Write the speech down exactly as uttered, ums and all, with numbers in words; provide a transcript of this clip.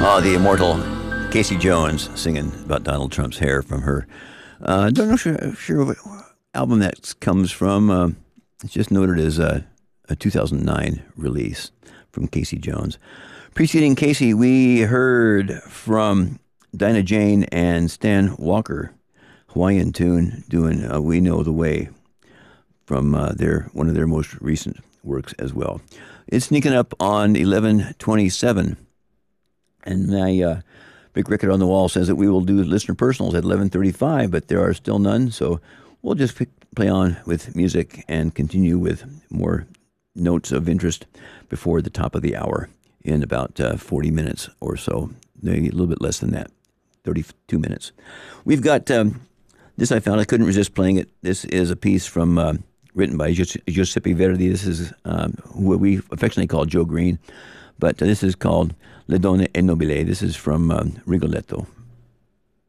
Ah, the immortal Casey Jones singing about Donald Trump's hair from her. I uh, don't know sure, sure what album that comes from. Uh, it's just noted as a, a two thousand nine release from Casey Jones. Preceding Casey, we heard from Dinah Jane and Stan Walker, Hawaiian tune, doing uh, We Know the Way from uh, their one of their most recent works as well. It's sneaking up on eleven twenty-seven. And my uh, big record on the wall says that we will do listener personals at eleven thirty-five, but there are still none, so we'll just pick, play on with music and continue with more notes of interest before the top of the hour in about uh, forty minutes or so, maybe a little bit less than that, thirty-two minutes. We've got, um, this I found, I couldn't resist playing it. This is a piece from, uh, written by Giuseppe Verdi. This is um, who we affectionately call Joe Green, but uh, this is called Le Donne e Nobile. This is from um, Rigoletto.